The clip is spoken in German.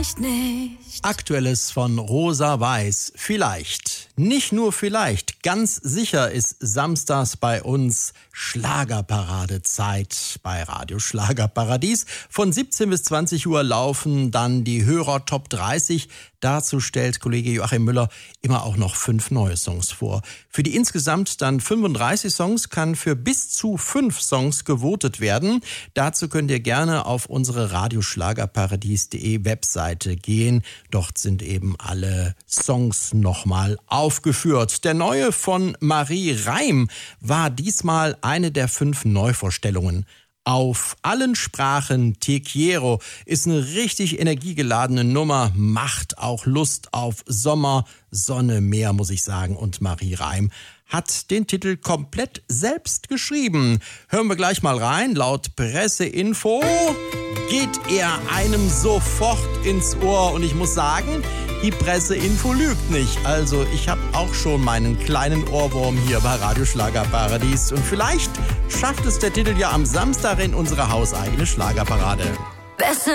vielleicht nicht. Aktuelles von Rosa Weiß. Vielleicht, nicht nur vielleicht, ganz sicher ist samstags bei uns Schlagerparadezeit bei Radio Schlagerparadies. Von 17 bis 20 Uhr laufen dann die Hörer Top 30. Dazu stellt Kollege Joachim Müller immer auch noch 5 neue Songs vor. Für die insgesamt dann 35 Songs kann für bis zu 5 Songs gewotet werden. Dazu könnt ihr gerne auf unsere radioschlagerparadies.de Webseite gehen. Dort sind eben alle Songs nochmal aufgeführt. Der neue von Marie Reim war diesmal eine der 5 Neuvorstellungen. Auf allen Sprachen Te Quiero ist eine richtig energiegeladene Nummer, macht auch Lust auf Sommer, Sonne, Meer, muss ich sagen. Und Marie Reim hat den Titel komplett selbst geschrieben. Hören wir gleich mal rein. Laut Presseinfo geht er einem sofort ins Ohr. Und ich muss sagen, die Presseinfo lügt nicht. Also ich habe auch schon meinen kleinen Ohrwurm hier bei Radio Schlagerparadies. Und vielleicht schafft es der Titel ja am Samstag in unsere hauseigene Schlagerparade.